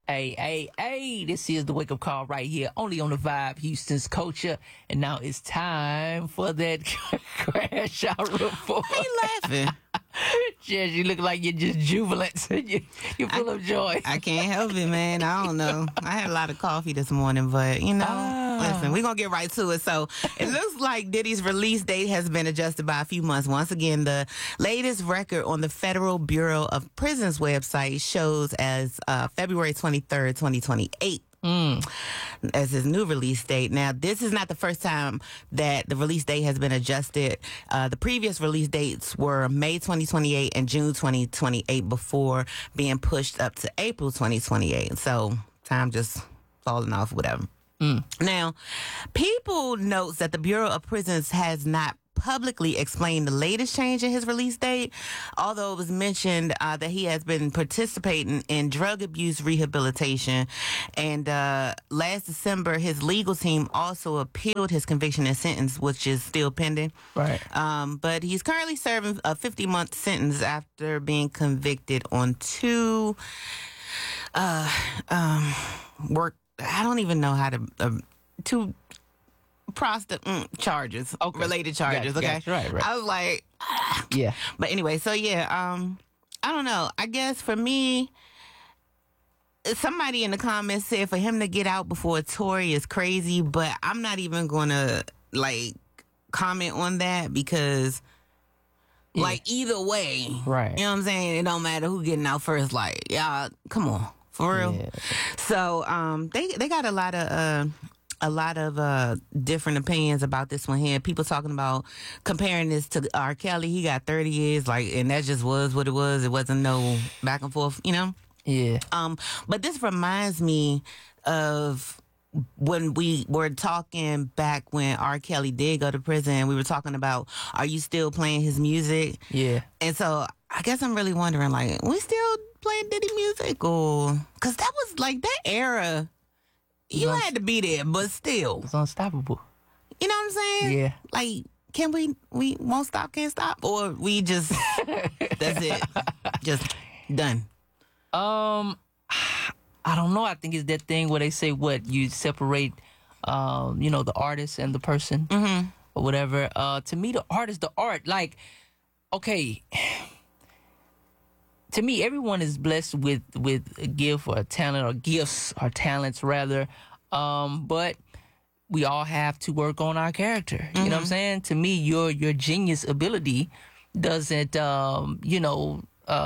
Hey, this is the wake up call right here, only on the Vibe, Houston's culture. And now it's time for that crash out report. Why you laughing? Jess, you look like you're just jubilant. You're full of joy. I can't help it, man. I don't know. I had a lot of coffee this morning, but listen, we're going to get right to it. So it looks like Diddy's release date has been adjusted by a few months. Once again, the latest record on the Federal Bureau of Prisons website shows as February 23rd, 2028. As his new release date. Now, this is not the first time that the release date has been adjusted. The previous release dates were May 2028 and June 2028 before being pushed up to April 2028. So, time just falling off, whatever. Now, People notes that the Bureau of Prisons has not publicly explained the latest change in his release date, although it was mentioned that he has been participating in drug abuse rehabilitation. And last December, his legal team also appealed his conviction and sentence, which is still pending. Right. But he's currently serving a 50-month sentence after being convicted on two I don't even know how to two charges, related charges. Gotcha. Right. I was like, yeah. But anyway, so yeah, I don't know. I guess for me, somebody in the comments said for him to get out before Tory is crazy, but I'm not even gonna comment on that because either way, right? You know what I'm saying? It don't matter who getting out first. Like, y'all, come on, for real. Yeah. So they got a lot of different opinions about this one here. People talking about comparing this to R. Kelly. He got 30 years, and that just was what it was. It wasn't no back and forth, you know? Yeah. But this reminds me of when we were talking back when R. Kelly did go to prison. We were talking about, are you still playing his music? Yeah. And so I guess I'm really wondering, we still playing Diddy music? Or, because that was that era. You had to be there, but still. It's unstoppable. You know what I'm saying? Yeah. Can we won't stop, can't stop? Or we just, that's it. Just done. I don't know. I think it's that thing where they say you separate, the artist and the person or whatever. To me, the art is the art. Okay. To me, everyone is blessed with a gift or a talent, or gifts or talents rather. But we all have to work on our character. You know what I'm saying? To me, your genius ability doesn't, your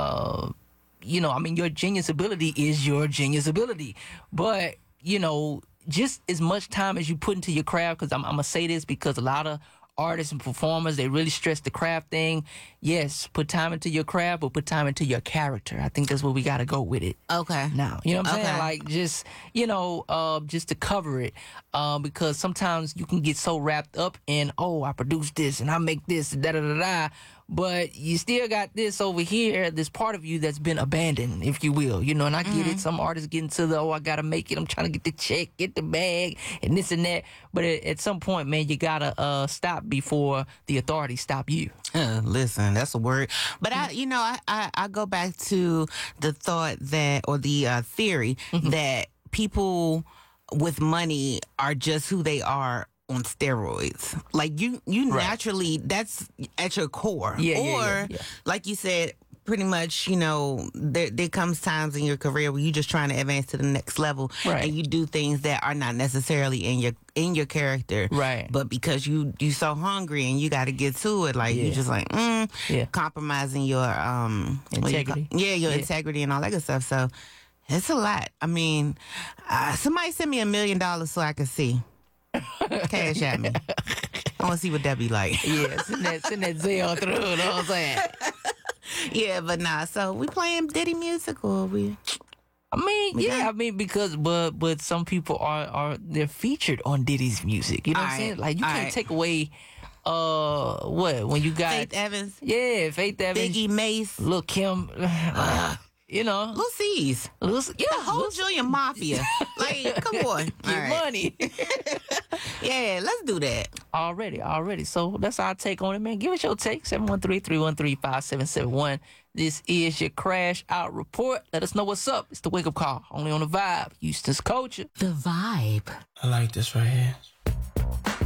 genius ability is your genius ability. But, just as much time as you put into your craft, because I'm going to say this because a lot of artists and performers, they really stress the craft thing. Yes, put time into your craft, but put time into your character. I think that's where we got to go with it. Okay. Now, you know what I'm saying? Just to cover it. Because sometimes you can get so wrapped up in, I produce this and I make this, da-da-da-da. But you still got this over here, this part of you that's been abandoned, if you will. And I get it. Some artists get into I got to make it. I'm trying to get the check, get the bag, and this and that. But at some point, man, you got to stop before the authorities stop you. Listen, that's a word. But I go back to the thought that, or the theory that people with money are just who they are on steroids. You naturally, that's at your core. Yeah. Like you said, pretty much, there comes times in your career where you're just trying to advance to the next level, right, and you do things that are not necessarily in your character, right, but because you so hungry and you got to get to it, you just compromising your integrity, your integrity and all that good stuff. So it's a lot. I mean, somebody send me $1 million so I can see. Cash at me. I want to see what that be like. Yeah, send that Zelle through. You know what I'm saying? Yeah, but nah. So we playing Diddy music, or we? Because but some people they're featured on Diddy's music. You know what I'm saying? You can't take away when you got Faith Evans. Yeah, Faith Evans. Biggie, Mace. Lil' Kim. Lil C's. The whole Junior Mafia. Come on. Get money. Yeah, let's do that. Already. So that's our take on it, man. Give us your take. 713-313-5771. This is your Crash Out Report. Let us know what's up. It's the Wake Up Call, only on The Vibe, Houston's culture. The Vibe. I like this right here.